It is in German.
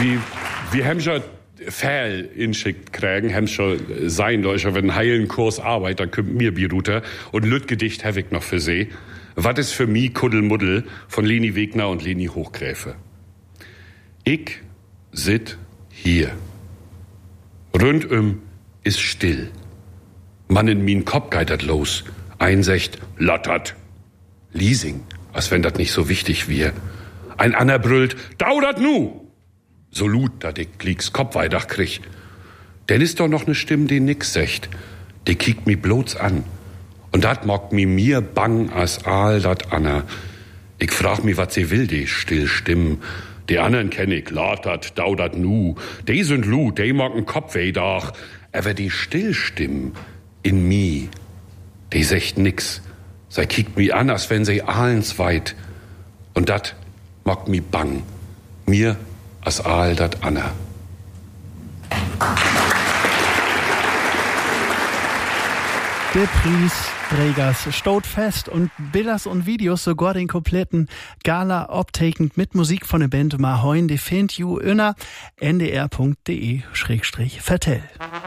wir haben schon Fäll inschickt kriegen, haben schon sein Leute, wenn heilen Kurs Arbeit, dann kommt mir Biruter und Lütgedicht habe ich noch für sie. Was ist für mich Kuddelmuddel von Leni Wegner und Leni Hochgräfe? Ich sit hier. Rundum ist still. Man in min Kopf geitert los. Einsecht, lottert. Leasing, als wenn dat nicht so wichtig wär. Ein ander brüllt, daudert nu! So lut, dat ich Klicks Kopf weidach krieg. Denn ist doch noch ne Stimme, die nix secht. Die kiekt mi bloß an. Und dat mockt mir bang as all dat Anna. Ich frag mi, wat sie will, die still Stimmen. Die anderen kenn ich, lottert, daudert nu. Die sind lut, die mocken Kopf weidach. Aber die Stillstimmen in mi, die secht nix. Sie kiekt mi an, als wenn sie ahlens weit. Und dat mockt mi bang. Mir as all dat Anna. Der Preisträgers steht fest und Bilders und Videos sogar den kompletten Gala obtekend mit Musik von der Band Mahoin, die findet you unter ndr.de/vertell.